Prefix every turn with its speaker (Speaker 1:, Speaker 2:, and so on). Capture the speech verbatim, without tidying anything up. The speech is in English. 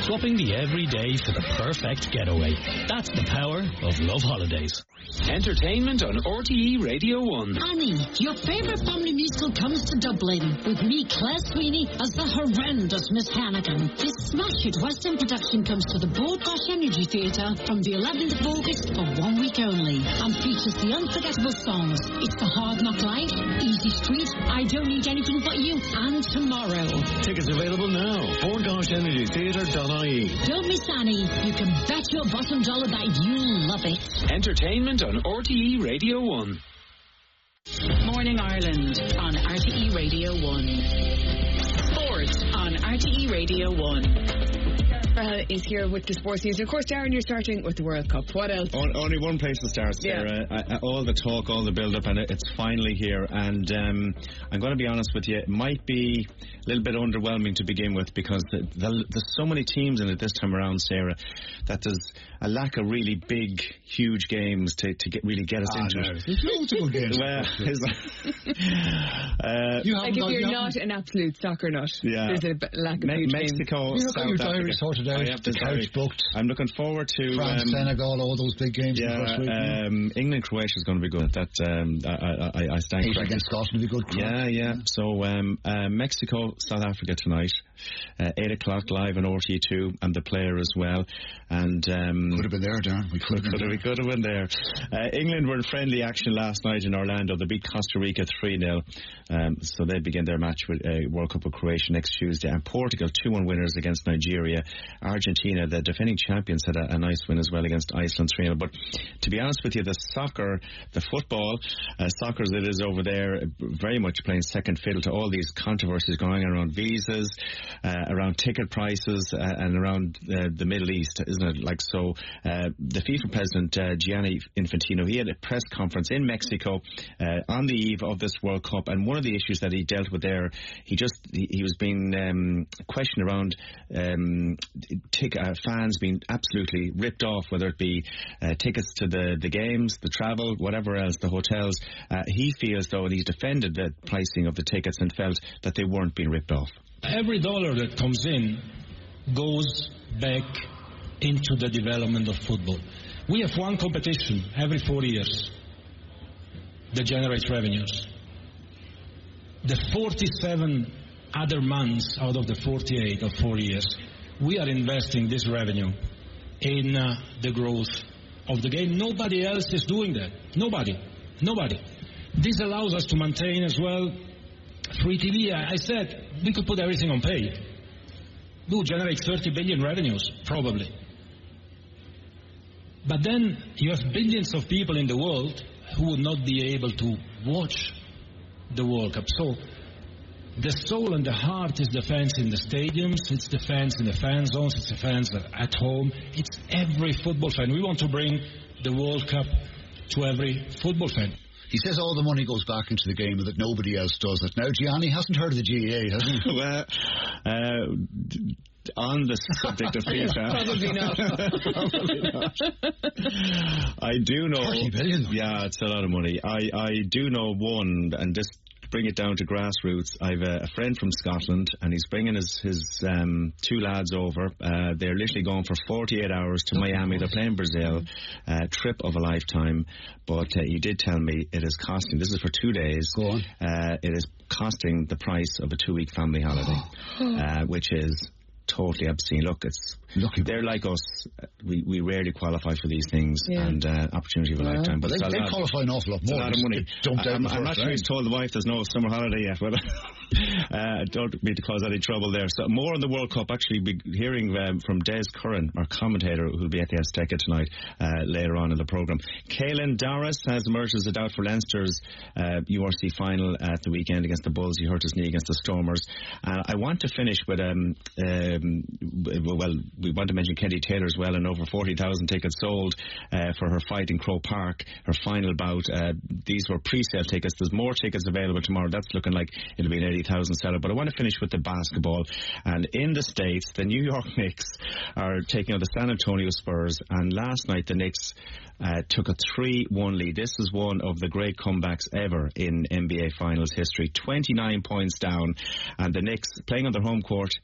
Speaker 1: swapping the everyday for the perfect getaway. That's the power of Love Holidays.
Speaker 2: Entertainment on R T E Radio one.
Speaker 3: Annie, your favourite family musical comes to Dublin with me, Claire Sweeney, as the horrendous Miss Hannigan. This smash hit West End production comes to the Bord Gáis Energy Theatre from the eleventh of August for one week only and features the unforgettable songs It's the Hard Knock Life, Easy Street, I Don't Need Anything But You, and Tomorrow.
Speaker 4: Tickets available now. Bord Gáis Energy Theatre dot I E.
Speaker 3: Don't miss Annie. You can bet your bottom dollar that you'll love it.
Speaker 2: Entertainment on R T E Radio one.
Speaker 5: Morning Ireland on R T E Radio one. Sports on R T E Radio one.
Speaker 6: Uh, is here with the sports news. Of course, Darren, you're starting with the World Cup. What else?
Speaker 7: O- only one place to start, Sarah. Yeah. Uh, all the talk, all the build-up, and it's finally here. And um, I'm going to be honest with you, it might be a little bit underwhelming to begin with because the, the, there's so many teams in it this time around, Sarah, that there's a lack of really big, huge games to, to get really get us ah, into
Speaker 8: no.
Speaker 7: it.
Speaker 8: There's loads of good games.
Speaker 7: Well,
Speaker 6: uh, you like if you're not an absolute soccer nut, yeah. there's a b- lack of
Speaker 7: Me-
Speaker 6: huge
Speaker 7: Mexico,
Speaker 6: games.
Speaker 8: You look at your diary sorted out,
Speaker 7: I have
Speaker 8: the couch booked.
Speaker 7: I'm looking forward to
Speaker 8: France,
Speaker 7: um,
Speaker 8: Senegal, all those big games.
Speaker 7: Yeah,
Speaker 8: first week,
Speaker 7: um, England, Croatia is going to be good. That um, I, I, I stand corrected.
Speaker 8: Against Scotland will be good.
Speaker 7: Yeah, yeah, yeah. So um, uh, Mexico, South Africa tonight, uh, eight o'clock live on R T E two, and the player as well. And um,
Speaker 8: could have been there, Darren. We could have been there.
Speaker 7: We could have been there. Uh, England were in friendly action last night in Orlando. They beat Costa Rica three nil. Um, so they begin their match with uh, World Cup of Croatia next Tuesday. And Portugal, two one winners against Nigeria. Argentina, the defending champions, had a, a nice win as well against Iceland three nil. But to be honest with you, the soccer, the football, uh, soccer as it is over there, very much playing second fiddle to all these controversies going on around visas, uh, around ticket prices, uh, and around uh, the Middle East, isn't it? Like so, uh, the FIFA president, uh, Gianni Infantino, he had a press conference in Mexico uh, on the eve of this World Cup, and one of the issues that he dealt with there, he just he, he was being um, questioned around um, tic- uh, fans being absolutely ripped off, whether it be uh, tickets to the, the games, the travel, whatever else, the hotels. Uh, he feels, though, and he's defended the pricing of the tickets and felt that they weren't being ripped off.
Speaker 9: Every dollar that comes in goes back into the development of football. We have one competition every four years that generates revenues. The forty-seven other months out of the forty-eight of four years, we are investing this revenue in uh, the growth of the game. Nobody else is doing that. Nobody. Nobody. This allows us to maintain as well free T V. I said we could put everything on pay. We would generate thirty billion revenues, probably. But then you have billions of people in the world who would not be able to watch the World Cup. So the soul and the heart is the fans in the stadiums, it's the fans in the fan zones, it's the fans at home, it's every football fan. We want to bring the World Cup to every football fan.
Speaker 8: He says all the money goes back into the game and that nobody else does it. Now, Gianni hasn't heard of the G A A, has he?
Speaker 7: Well, uh, on the subject of FIFA,
Speaker 6: probably not.
Speaker 7: Probably not. I do know.
Speaker 8: thirty billion.
Speaker 7: Yeah, it's a lot of money. I, I do know one, and just bring it down to grassroots. I've a, a friend from Scotland, and he's bringing his his um, two lads over. Uh, they're literally going for forty-eight hours to Miami. They're playing Brazil. Uh, trip of a lifetime. But uh, he did tell me it is costing. This is for two days.
Speaker 8: Go on.
Speaker 7: Uh, it is costing the price of a two-week family holiday, uh, which is totally obscene. Look, it's
Speaker 8: Lucky
Speaker 7: they're like us. We we rarely qualify for these things,
Speaker 6: yeah.
Speaker 7: and uh, opportunity of a yeah. lifetime. But
Speaker 8: they,
Speaker 7: they
Speaker 8: lot, qualify an awful lot more.
Speaker 7: It's a lot of money. I'm, I'm not sure he's told the wife there's no summer holiday yet. But uh, don't mean to cause any trouble there. So more on the World Cup. Actually, be hearing um, from Des Curran, our commentator, who'll be at the Azteca tonight uh, later on in the programme. Caelan Doris has emerged as a doubt for Leinster's uh, U R C final at the weekend against the Bulls. He hurt his knee against the Stormers. And I want to finish with um, um well, we want to mention Kenty Taylor as well, and over forty thousand tickets sold uh, for her fight in Croke Park, her final bout. Uh, these were pre-sale tickets. There's more tickets available tomorrow. That's looking like it'll be an eighty thousand seller. But I want to finish with the basketball. And in the States, the New York Knicks are taking on the San Antonio Spurs. And last night, the Knicks uh, took a three one lead. This is one of the great comebacks ever in N B A Finals history. twenty-nine points down. And the Knicks, playing on their home court